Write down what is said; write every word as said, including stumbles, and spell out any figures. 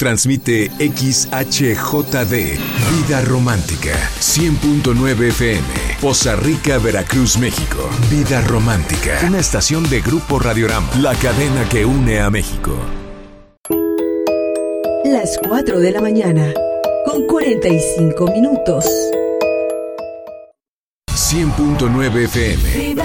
transmite X H J D, Vida Romántica, cien punto nueve F M, Poza Rica, Veracruz, México. Vida Romántica, una estación de Grupo Radiorama, la cadena que une a México. Las cuatro de la mañana, con cuarenta y cinco minutos. cien punto nueve F M. Vida